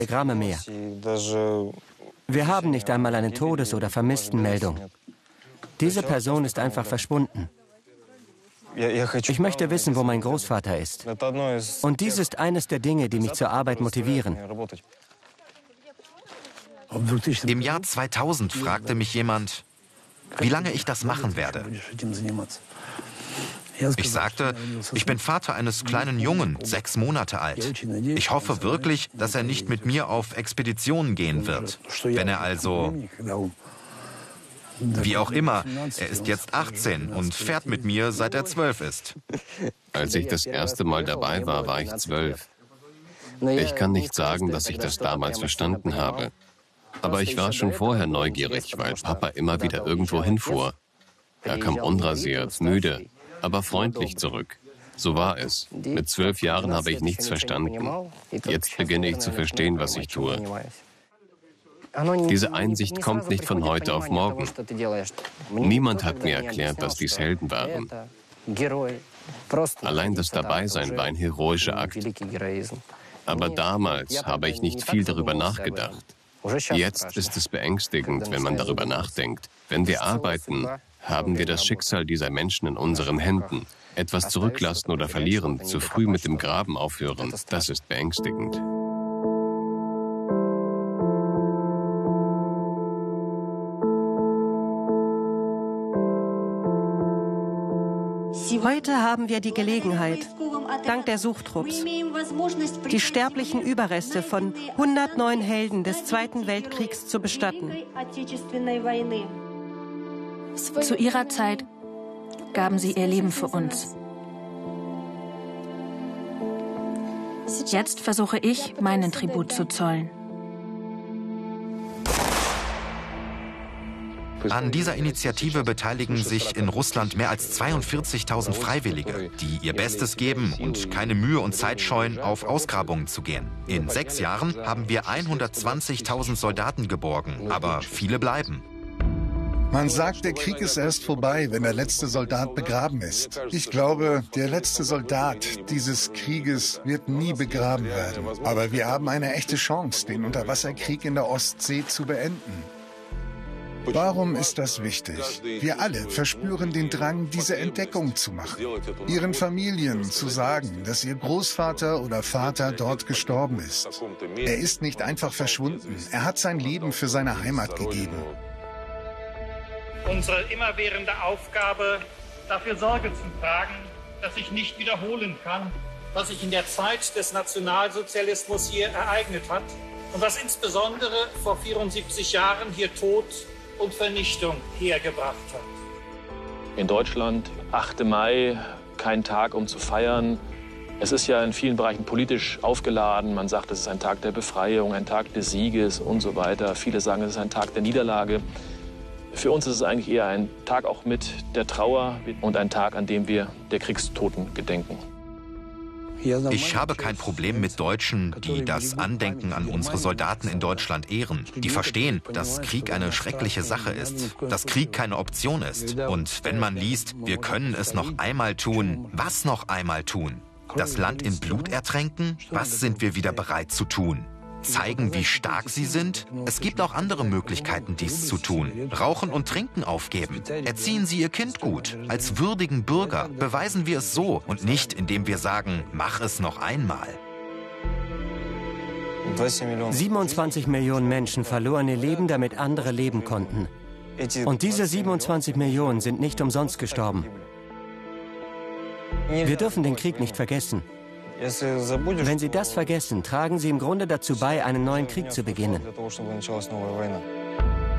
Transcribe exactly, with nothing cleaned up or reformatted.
Telegramme mehr. Wir haben nicht einmal eine Todes- oder Vermisstenmeldung. Diese Person ist einfach verschwunden. Ich möchte wissen, wo mein Großvater ist. Und dies ist eines der Dinge, die mich zur Arbeit motivieren. Im Jahr zweitausend fragte mich jemand, wie lange ich das machen werde. Ich sagte, ich bin Vater eines kleinen Jungen, sechs Monate alt. Ich hoffe wirklich, dass er nicht mit mir auf Expeditionen gehen wird. Wenn er also... Wie auch immer, er ist jetzt achtzehn und fährt mit mir, seit er zwölf ist. Als ich das erste Mal dabei war, war ich zwölf. Ich kann nicht sagen, dass ich das damals verstanden habe. Aber ich war schon vorher neugierig, weil Papa immer wieder irgendwo hinfuhr. Er kam unrasiert, müde, aber freundlich zurück. So war es. Mit zwölf Jahren habe ich nichts verstanden. Jetzt beginne ich zu verstehen, was ich tue. Diese Einsicht kommt nicht von heute auf morgen. Niemand hat mir erklärt, dass dies Helden waren. Allein das Dabeisein war ein heroischer Akt. Aber damals habe ich nicht viel darüber nachgedacht. Jetzt ist es beängstigend, wenn man darüber nachdenkt. Wenn wir arbeiten, haben wir das Schicksal dieser Menschen in unseren Händen. Etwas zurücklassen oder verlieren, zu früh mit dem Graben aufhören, das ist beängstigend. Heute haben wir die Gelegenheit, dank der Suchtrupps, die sterblichen Überreste von hundertneun Helden des Zweiten Weltkriegs zu bestatten. Zu ihrer Zeit gaben sie ihr Leben für uns. Jetzt versuche ich, meinen Tribut zu zollen. An dieser Initiative beteiligen sich in Russland mehr als zweiundvierzigtausend Freiwillige, die ihr Bestes geben und keine Mühe und Zeit scheuen, auf Ausgrabungen zu gehen. In sechs Jahren haben wir hundertzwanzigtausend Soldaten geborgen, aber viele bleiben. Man sagt, der Krieg ist erst vorbei, wenn der letzte Soldat begraben ist. Ich glaube, der letzte Soldat dieses Krieges wird nie begraben werden. Aber wir haben eine echte Chance, den Unterwasserkrieg in der Ostsee zu beenden. Warum ist das wichtig? Wir alle verspüren den Drang, diese Entdeckung zu machen. Ihren Familien zu sagen, dass ihr Großvater oder Vater dort gestorben ist. Er ist nicht einfach verschwunden. Er hat sein Leben für seine Heimat gegeben. Unsere immerwährende Aufgabe, dafür Sorge zu tragen, dass sich nicht wiederholen kann, was sich in der Zeit des Nationalsozialismus hier ereignet hat und was insbesondere vor vierundsiebzig Jahren hier Tod und Vernichtung hergebracht hat. In Deutschland, achter Mai, kein Tag, um zu feiern. Es ist ja in vielen Bereichen politisch aufgeladen. Man sagt, es ist ein Tag der Befreiung, ein Tag des Sieges und so weiter. Viele sagen, es ist ein Tag der Niederlage. Für uns ist es eigentlich eher ein Tag auch mit der Trauer und ein Tag, an dem wir der Kriegstoten gedenken. Ich habe kein Problem mit Deutschen, die das Andenken an unsere Soldaten in Deutschland ehren. Die verstehen, dass Krieg eine schreckliche Sache ist, dass Krieg keine Option ist. Und wenn man liest, wir können es noch einmal tun, was noch einmal tun? Das Land in Blut ertränken? Was sind wir wieder bereit zu tun? Zeigen, wie stark sie sind? Es gibt auch andere Möglichkeiten, dies zu tun. Rauchen und Trinken aufgeben. Erziehen Sie Ihr Kind gut. Als würdigen Bürger beweisen wir es so und nicht, indem wir sagen, mach es noch einmal. siebenundzwanzig Millionen Menschen verloren ihr Leben, damit andere leben konnten. Und diese siebenundzwanzig Millionen sind nicht umsonst gestorben. Wir dürfen den Krieg nicht vergessen. Wenn Sie das vergessen, tragen Sie im Grunde dazu bei, einen neuen Krieg zu beginnen.